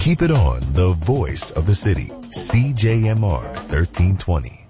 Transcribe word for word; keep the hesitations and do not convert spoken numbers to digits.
Keep it on, the voice of the city, C J M R thirteen twenty.